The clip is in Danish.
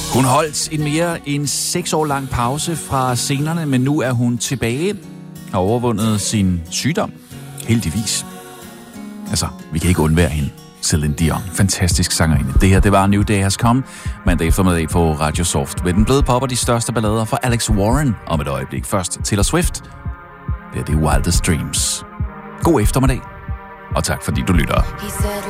Hun holdt en mere end 6 år lang pause fra scenerne, men nu er hun tilbage og overvundet sin sygdom. Heldigvis. Altså, vi kan ikke undvære hende. Celine Dion. Fantastisk sangerinde. Det her, det var New Day Has Come. Mandag eftermiddag på Radio Soft. Med den bløde pop og de største ballader fra Alex Warren. Om et øjeblik. Først Taylor Swift. Det er Wildest Dreams. God eftermiddag. Og tak fordi du lytter.